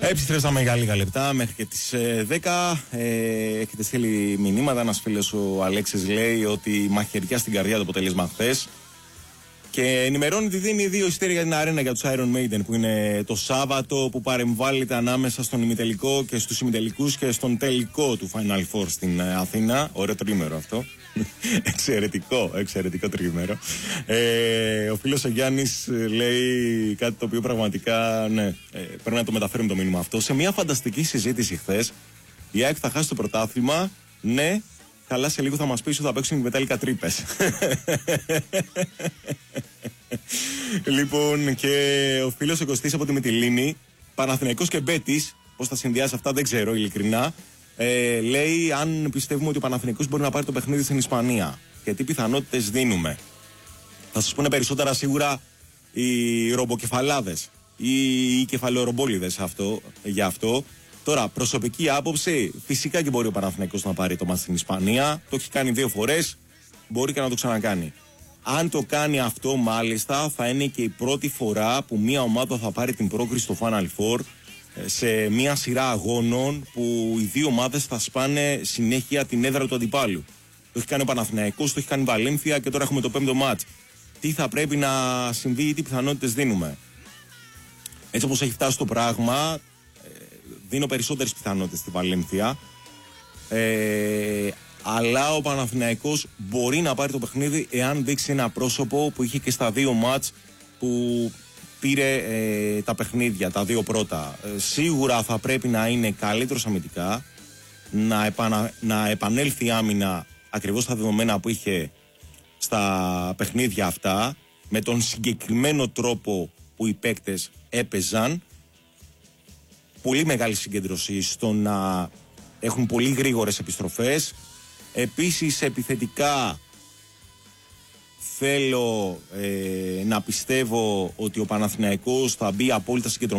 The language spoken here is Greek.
Επιστρέψαμε για λίγα λεπτά μέχρι και τις 10. Έχετε στείλει μηνύματα. Ένας φίλος, ο Αλέξης, λέει ότι μαχαιριά στην καρδιά το αποτέλεσμα χθες. Και ενημερώνει ότι δίνει 2 εισιτήρια για την αρένα για τους Iron Maiden, που είναι το Σάββατο, που παρεμβάλλεται ανάμεσα στον ημιτελικό και στους ημιτελικούς και στον τελικό του Final Four στην Αθήνα. Ωραίο τρίμερο αυτό. Εξαιρετικό τρίμερο. Ο φίλος ο Γιάννης λέει κάτι το οποίο πραγματικά πρέπει να το μεταφέρουμε το μήνυμα αυτό. Σε μια φανταστική συζήτηση χθες, η ΑΕΚ θα χάσει το πρωτάθλημα. Ναι, καλά, σε λίγο θα μας πεις ότι θα παίξουν οι μετάλλικα τρύπες. Λοιπόν, και ο φίλος ο Κωστής από τη Μυτιλήνη, Παναθηναϊκός και Μπέτης, πώς θα συνδυάσει αυτά δεν ξέρω ειλικρινά, λέει αν πιστεύουμε ότι ο Παναθηναϊκός μπορεί να πάρει το παιχνίδι στην Ισπανία και τι πιθανότητες δίνουμε. Θα σας πούνε περισσότερα σίγουρα οι ρομποκεφαλάδες ή οι κεφαλαιορομπόλιδες για αυτό. Τώρα, προσωπική άποψη, φυσικά και μπορεί ο Παναθηναϊκός να πάρει το μάτς στην Ισπανία. Το έχει κάνει 2 φορές, μπορεί και να το ξανακάνει. Αν το κάνει αυτό, μάλιστα, θα είναι και η πρώτη φορά που μια ομάδα θα πάρει την πρόκριση στο Final Four σε μια σειρά αγώνων που οι δύο ομάδες θα σπάνε συνέχεια την έδρα του αντιπάλου. Το έχει κάνει ο Παναθηναϊκός, το έχει κάνει η Βαλένθια και τώρα έχουμε το 5ο μάτς. Τι θα πρέπει να συμβεί ή τι πιθανότητες δίνουμε. Έτσι όπως έχει φτάσει το πράγμα, δίνω περισσότερες πιθανότητες στη Βαλένθια. Αλλά ο Παναθηναϊκός μπορεί να πάρει το παιχνίδι εάν δείξει ένα πρόσωπο που είχε και στα 2 μάτς που πήρε τα παιχνίδια, τα 2 πρώτα. Σίγουρα θα πρέπει να είναι καλύτερος αμυντικά, να επανέλθει η άμυνα ακριβώς στα δεδομένα που είχε στα παιχνίδια αυτά, με τον συγκεκριμένο τρόπο που οι παίκτες έπαιζαν. Πολύ μεγάλη συγκέντρωση στο να έχουν πολύ γρήγορες επιστροφές. Επίσης επιθετικά θέλω να πιστεύω ότι ο Παναθηναϊκός θα μπει απόλυτα συγκεντρωμένος